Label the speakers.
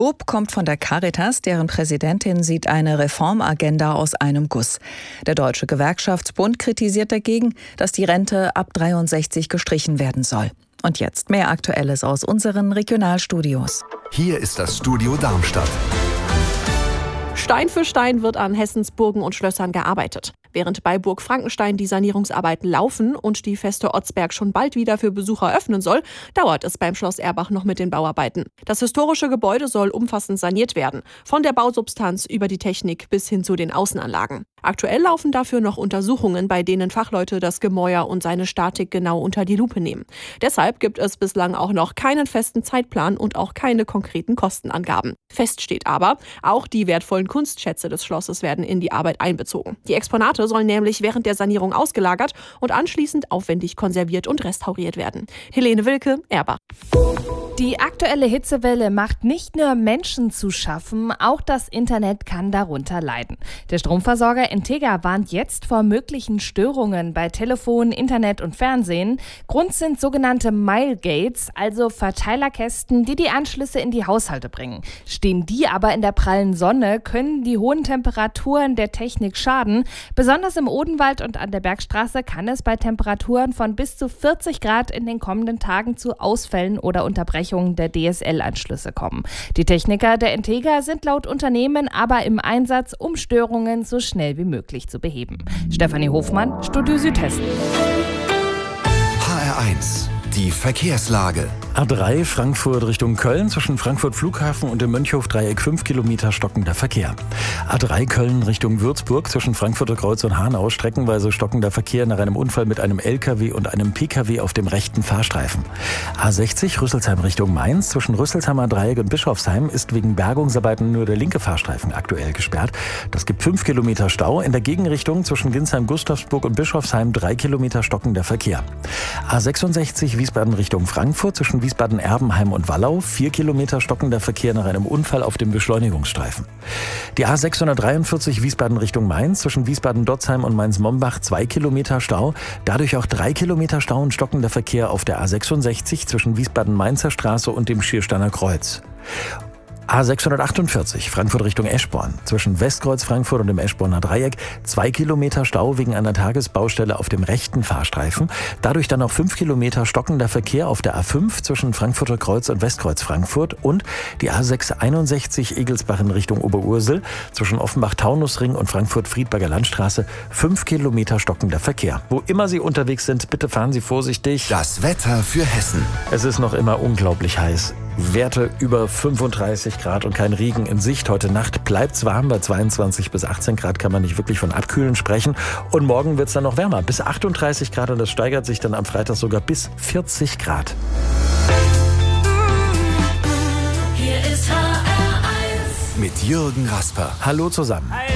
Speaker 1: Lob kommt von der Caritas, deren Präsidentin sieht eine Reformagenda aus einem Guss. Der Deutsche Gewerkschaftsbund kritisiert dagegen, dass die Rente ab 63 gestrichen werden soll. Und jetzt mehr Aktuelles aus unseren Regionalstudios.
Speaker 2: Hier ist das Studio Darmstadt.
Speaker 3: Stein für Stein wird an Hessens Burgen und Schlössern gearbeitet. Während bei Burg Frankenstein die Sanierungsarbeiten laufen und die Feste Otzberg schon bald wieder für Besucher öffnen soll, dauert es beim Schloss Erbach noch mit den Bauarbeiten. Das historische Gebäude soll umfassend saniert werden, von der Bausubstanz über die Technik bis hin zu den Außenanlagen. Aktuell laufen dafür noch Untersuchungen, bei denen Fachleute das Gemäuer und seine Statik genau unter die Lupe nehmen. Deshalb gibt es bislang auch noch keinen festen Zeitplan und auch keine konkreten Kostenangaben. Fest steht aber, auch die wertvollen Kunstschätze des Schlosses werden in die Arbeit einbezogen. Die Exponate sollen nämlich während der Sanierung ausgelagert und anschließend aufwendig konserviert und restauriert werden. Helene Wilke, Erbach.
Speaker 4: Die aktuelle Hitzewelle macht nicht nur Menschen zu schaffen, auch das Internet kann darunter leiden. Der Stromversorger Integra warnt jetzt vor möglichen Störungen bei Telefon, Internet und Fernsehen. Grund sind sogenannte Milegates, also Verteilerkästen, die die Anschlüsse in die Haushalte bringen. Stehen die aber in der prallen Sonne, können die hohen Temperaturen der Technik schaden. Besonders im Odenwald und an der Bergstraße kann es bei Temperaturen von bis zu 40 Grad in den kommenden Tagen zu Ausfällen oder Unterbrechungen der DSL-Anschlüsse kommen. Die Techniker der Integra sind laut Unternehmen aber im Einsatz, um Störungen so schnell wie möglich zu beheben. Stefanie Hofmann, Studio Südhessen.
Speaker 2: HR1, die Verkehrslage.
Speaker 5: A3 Frankfurt Richtung Köln, zwischen Frankfurt Flughafen und dem Mönchhof-Dreieck 5 Kilometer stockender Verkehr. A3 Köln Richtung Würzburg, zwischen Frankfurter Kreuz und Hanau, streckenweise stockender Verkehr nach einem Unfall mit einem LKW und einem PKW auf dem rechten Fahrstreifen. A60 Rüsselsheim Richtung Mainz, zwischen Rüsselsheimer Dreieck und Bischofsheim ist wegen Bergungsarbeiten nur der linke Fahrstreifen aktuell gesperrt. Das gibt 5 Kilometer Stau. In der Gegenrichtung zwischen Ginsheim-Gustavsburg und Bischofsheim 3 Kilometer stockender Verkehr. A66 Wiesbaden Richtung Frankfurt, zwischen Wiesbaden-Erbenheim und Wallau 4 Kilometer stockender Verkehr nach einem Unfall auf dem Beschleunigungsstreifen. Die A643 Wiesbaden Richtung Mainz, zwischen Wiesbaden-Dotzheim und Mainz-Mombach 2 Kilometer Stau, dadurch auch 3 Kilometer Stau und stockender Verkehr auf der A66 zwischen Wiesbaden-Mainzer Straße und dem Schiersteiner Kreuz. A648 Frankfurt Richtung Eschborn, zwischen Westkreuz Frankfurt und dem Eschborner Dreieck 2 Kilometer Stau wegen einer Tagesbaustelle auf dem rechten Fahrstreifen. Dadurch dann auch 5 Kilometer stockender Verkehr auf der A5 zwischen Frankfurter Kreuz und Westkreuz Frankfurt und die A661 Egelsbach in Richtung Oberursel, zwischen Offenbach-Taunusring und Frankfurt-Friedberger Landstraße 5 Kilometer stockender Verkehr. Wo immer Sie unterwegs sind, bitte fahren Sie vorsichtig.
Speaker 2: Das Wetter für Hessen.
Speaker 5: Es ist noch immer unglaublich heiß. Werte über 35 Grad und kein Regen in Sicht. Heute Nacht bleibt's warm. Bei 22 bis 18 Grad kann man nicht wirklich von Abkühlen sprechen. Und morgen wird's dann noch wärmer. Bis 38 Grad und das steigert sich dann am Freitag sogar bis 40 Grad.
Speaker 2: Mit Jürgen Rasper.
Speaker 5: Hallo zusammen.